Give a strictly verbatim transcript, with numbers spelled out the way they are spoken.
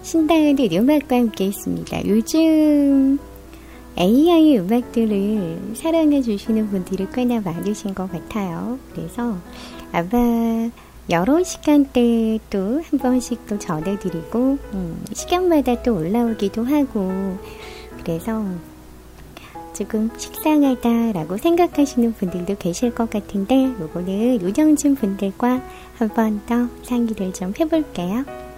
신다은의 음악과 함께 했습니다. 요즘 에이아이 음악들을 사랑해 주시는 분들이 꽤나 많으신 것 같아요. 그래서 아마 여러 시간대에 또 한 번씩 또 전해드리고 음, 시간마다 또 올라오기도 하고 그래서 조금 식상하다라고 생각하시는 분들도 계실 것 같은데 요거는 요정진 분들과 한 번 더 상의를 좀 해볼게요.